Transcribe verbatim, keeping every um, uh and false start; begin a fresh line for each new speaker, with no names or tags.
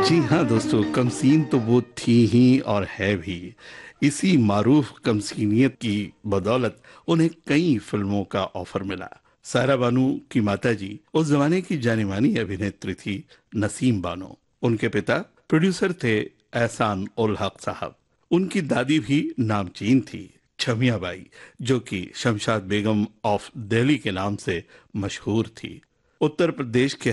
जी हाँ दोस्तों, कमसीन तो वो थी ही और है भी। इसी मारूफ कमसीनियत की बदौलत उन्हें कई फिल्मों का ऑफर मिला। सारा बानू की माताजी उस जमाने की जानी मानी अभिनेत्री थी नसीम बानो। उनके पिता प्रोड्यूसर थे एहसान उल हक साहब। उनकी दादी भी नामचीन थी, छमिया बाई, जो कि शमशाद बेगम ऑफ दिल्ली के नाम से मशहूर थी। उत्तर प्रदेश के